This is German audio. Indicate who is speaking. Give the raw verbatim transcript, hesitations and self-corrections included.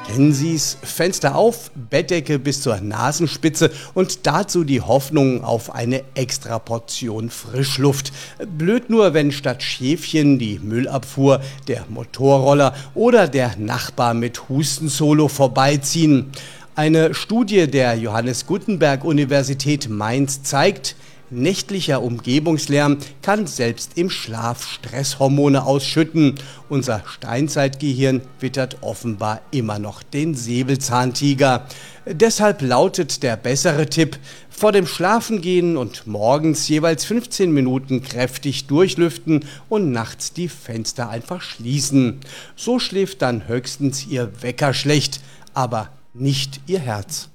Speaker 1: Kennen Sie's? Fenster auf, Bettdecke bis zur Nasenspitze und dazu die Hoffnung auf eine extra Portion Frischluft. Blöd nur, wenn statt Schäfchen die Müllabfuhr, der Motorroller oder der Nachbar mit Hustensolo vorbeiziehen. Eine Studie der Johannes Gutenberg Universität Mainz zeigt, nächtlicher Umgebungslärm kann selbst im Schlaf Stresshormone ausschütten. Unser Steinzeitgehirn wittert offenbar immer noch den Säbelzahntiger. Deshalb lautet der bessere Tipp: vor dem Schlafengehen und morgens jeweils fünfzehn Minuten kräftig durchlüften und nachts die Fenster einfach schließen. So schläft dann höchstens Ihr Wecker schlecht, aber nicht Ihr Herz.